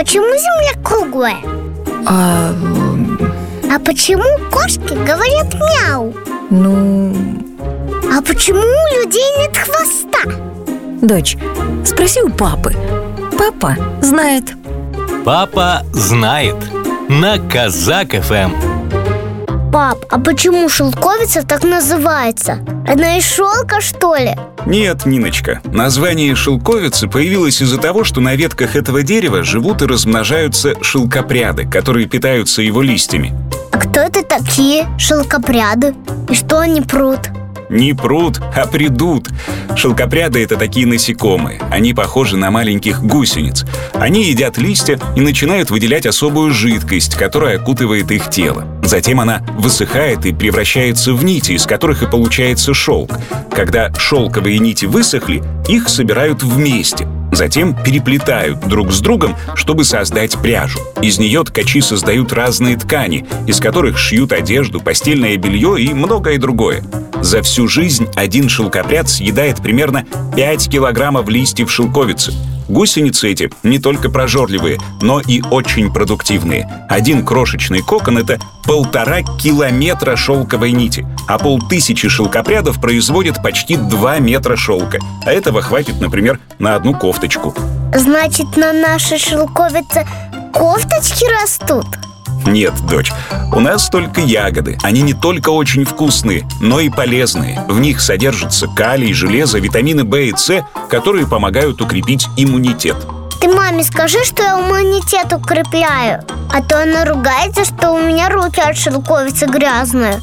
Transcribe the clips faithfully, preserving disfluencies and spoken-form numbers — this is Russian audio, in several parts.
почему Земля круглая? А... А почему кошки говорят мяу? Ну... А почему у людей нет хвоста? Дочь, спроси у папы. Папа знает. Папа знает. На Казак эф эм. Пап, а почему шелковица так называется? Она из шелка, что ли? Нет, Ниночка, название шелковицы появилось из-за того, что на ветках этого дерева живут и размножаются шелкопряды, которые питаются его листьями. А кто это такие шелкопряды? И что они прут? Не прут, а придут. Шелкопряды — это такие насекомые. Они похожи на маленьких гусениц. Они едят листья и начинают выделять особую жидкость, которая окутывает их тело. Затем она высыхает и превращается в нити, из которых и получается шелк. Когда шелковые нити высохли, их собирают вместе. Затем переплетают друг с другом, чтобы создать пряжу. Из нее ткачи создают разные ткани, из которых шьют одежду, постельное белье и многое другое. За всю жизнь один шелкопряд съедает примерно пять килограммов листьев шелковицы. Гусеницы эти не только прожорливые, но и очень продуктивные. Один крошечный кокон — это полтора километра шелковой нити, а полтысячи шелкопрядов производят почти два метра шелка. А этого хватит, например, на одну кофточку. Значит, на нашей шелковице кофточки растут? Нет, дочь, у нас только ягоды. Они не только очень вкусные, но и полезные. В них содержатся калий, железо, витамины В и С, которые помогают укрепить иммунитет. Ты маме скажи, что я иммунитет укрепляю, а то она ругается, что у меня руки от шелковицы грязные.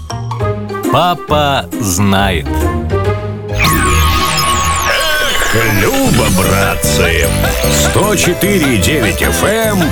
Папа знает. Эх, Люба, братцы, сто четыре и девять эф эм